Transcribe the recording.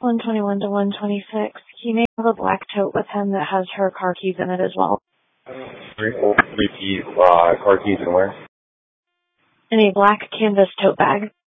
121 to 126. He may have a black tote with him that has her car keys in it as well. Repeat, car keys and where? In a black canvas tote bag.